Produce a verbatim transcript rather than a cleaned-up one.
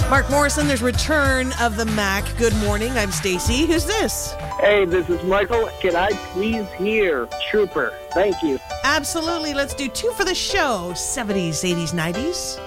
Mark Morrison, there's Return of the Mac. Good morning. I'm Stacy. Who's this? Hey, this is Michael. Can I please hear Trooper? Thank you. Absolutely. Let's do two for the show. seventies, eighties, nineties.